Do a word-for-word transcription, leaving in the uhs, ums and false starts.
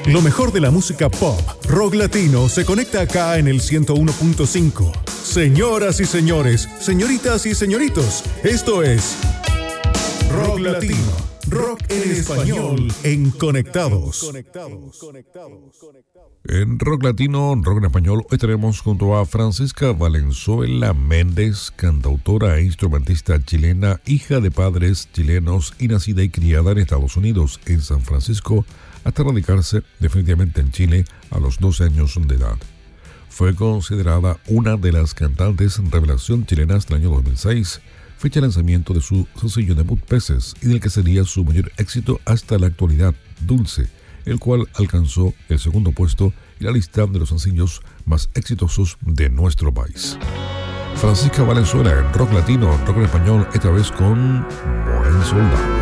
Lo mejor de la música pop, rock latino, se conecta acá en el ciento uno punto cinco. Señoras y señores, señoritas y señoritos, esto es Rock Latino, rock en español, en Conectados. En Rock Latino, rock en español, hoy tenemos junto a Francisca Valenzuela Méndez, cantautora e instrumentista chilena, hija de padres chilenos y nacida y criada en Estados Unidos, en San Francisco, hasta radicarse definitivamente en Chile a los doce años de edad. Fue considerada una de las cantantes revelación chilenas del año dos mil seis, fecha de lanzamiento de su sencillo debut Peces y del que sería su mayor éxito hasta la actualidad, Dulce, el cual alcanzó el segundo puesto en la lista de los sencillos más exitosos de nuestro país. Francisca Valenzuela en Rock Latino, rock en español, esta vez con Buen Soldado.